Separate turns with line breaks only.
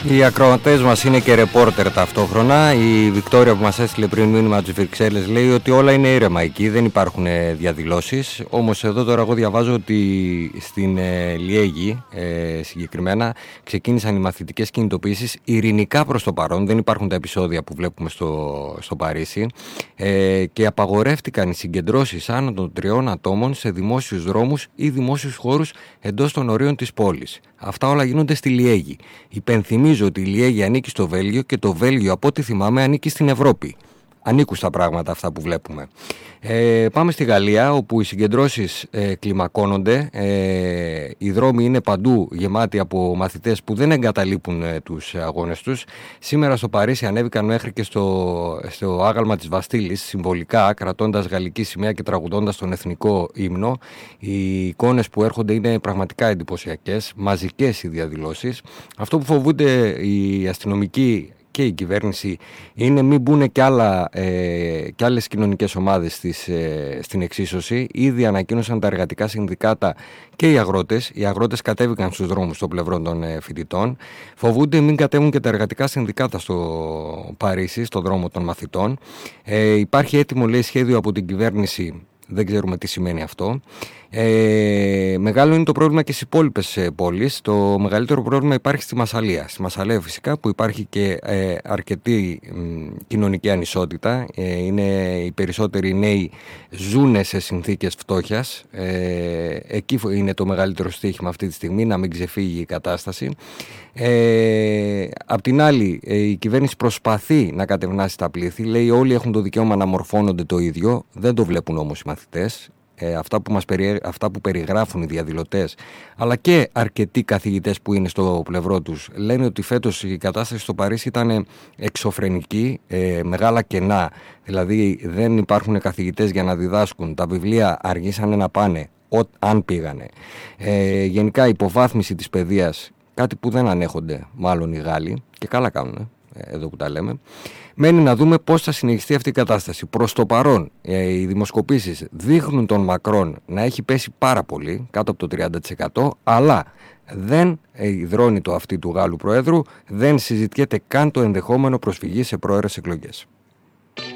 Οι ακροατές μας είναι και ρεπόρτερ ταυτόχρονα. Η Βικτόρια που μας έστειλε πριν μήνυμα από τις Βρυξέλλες λέει ότι όλα είναι ήρεμα εκεί, δεν υπάρχουν διαδηλώσεις. Όμως εδώ τώρα εγώ διαβάζω ότι στην Λιέγη συγκεκριμένα ξεκίνησαν οι μαθητικές κινητοποιήσεις ειρηνικά προς το παρόν. Δεν υπάρχουν τα επεισόδια που βλέπουμε στο Παρίσι και απαγορεύτηκαν οι συγκεντρώσεις άνω των 3 ατόμων σε δημόσιους δρόμους ή δημόσιους χώρους εντός των ορίων της πόλης. Αυτά όλα γίνονται στη Λιέγη. Υπενθυμίζω ότι η Λιέγη ανήκει στο Βέλγιο και το Βέλγιο, από ό,τι θυμάμαι, ανήκει στην Ευρώπη. Ανήκουν στα πράγματα αυτά που βλέπουμε. Πάμε στη Γαλλία, όπου οι συγκεντρώσεις κλιμακώνονται. Οι δρόμοι είναι παντού γεμάτοι από μαθητές που δεν εγκαταλείπουν τους αγώνες τους. Σήμερα στο Παρίσι ανέβηκαν μέχρι και στο άγαλμα της Βαστίλης, συμβολικά, κρατώντας γαλλική σημαία και τραγουδώντας τον εθνικό ύμνο. Οι εικόνες που έρχονται είναι πραγματικά εντυπωσιακές, μαζικές οι διαδηλώσεις. Αυτό που φοβούνται οι αστυνομικοί και η κυβέρνηση είναι μην μπουν και άλλες κοινωνικές ομάδες στην εξίσωση. Ήδη ανακοίνωσαν τα εργατικά συνδικάτα και οι αγρότες. Οι αγρότες κατέβηκαν στους δρόμους στο πλευρό των φοιτητών. Φοβούνται μην κατέβουν και τα εργατικά συνδικάτα στο Παρίσι, στο δρόμο των μαθητών. Υπάρχει έτοιμο, λέει, σχέδιο από την κυβέρνηση. Δεν ξέρουμε τι σημαίνει αυτό. Μεγάλο είναι το πρόβλημα και στις υπόλοιπες πόλεις. Το μεγαλύτερο πρόβλημα υπάρχει στη Μασσαλία. Στη Μασσαλία φυσικά, που υπάρχει και αρκετή κοινωνική ανισότητα. Οι περισσότεροι νέοι ζουν σε συνθήκες φτώχειας. Εκεί είναι το μεγαλύτερο στοίχημα αυτή τη στιγμή, να μην ξεφύγει η κατάσταση. Απ' την άλλη, η κυβέρνηση προσπαθεί να κατευνάσει τα πλήθη. Λέει όλοι έχουν το δικαίωμα να μορφώνονται το ίδιο. Δεν το βλέπουν όμως οι μαθητές. Αυτά που περιγράφουν οι διαδηλωτές, αλλά και αρκετοί καθηγητές που είναι στο πλευρό τους, λένε ότι φέτος η κατάσταση στο Παρίσι ήταν εξωφρενική, μεγάλα κενά. Δηλαδή δεν υπάρχουν καθηγητές για να διδάσκουν. Τα βιβλία αργήσανε να πάνε, αν πήγανε. Γενικά υποβάθμιση της παιδείας, κάτι που δεν ανέχονται μάλλον οι Γάλλοι, και καλά κάνουν εδώ που τα λέμε. Μένει να δούμε πώς θα συνεχιστεί αυτή η κατάσταση. Προς το παρόν, οι δημοσκοπήσεις δείχνουν τον Μακρόν να έχει πέσει πάρα πολύ, κάτω από το 30%, αλλά δεν υδρώνει το αυτί του Γάλλου Προέδρου, δεν συζητιέται καν το ενδεχόμενο προσφυγής σε πρόωρες εκλογές.